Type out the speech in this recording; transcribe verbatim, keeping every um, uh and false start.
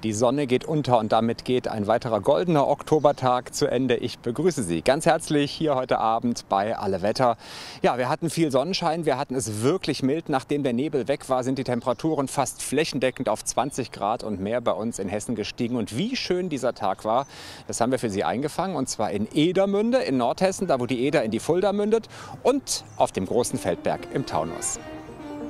Die Sonne geht unter und damit geht ein weiterer goldener Oktobertag zu Ende. Ich begrüße Sie ganz herzlich hier heute Abend bei Alle Wetter. Ja, wir hatten viel Sonnenschein, wir hatten es wirklich mild. Nachdem der Nebel weg war, sind die Temperaturen fast flächendeckend auf zwanzig Grad und mehr bei uns in Hessen gestiegen. Und wie schön dieser Tag war, das haben wir für Sie eingefangen. Und zwar in Edermünde in Nordhessen, da wo die Eder in die Fulda mündet, und auf dem Großen Feldberg im Taunus.